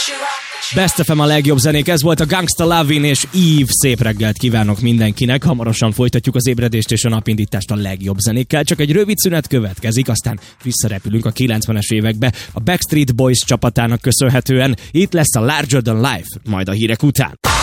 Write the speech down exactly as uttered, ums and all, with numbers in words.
Best ef em a legjobb zenék, ez volt a Gangsta Lovin' és Eve. Szép reggelt kívánok mindenkinek. Hamarosan folytatjuk az ébredést és a napindítást a legjobb zenékkel. Csak egy rövid szünet következik, aztán visszarepülünk a kilencvenes évekbe a Backstreet Boys csapatának köszönhetően. Itt lesz a Larger Than Life, majd a hírek után.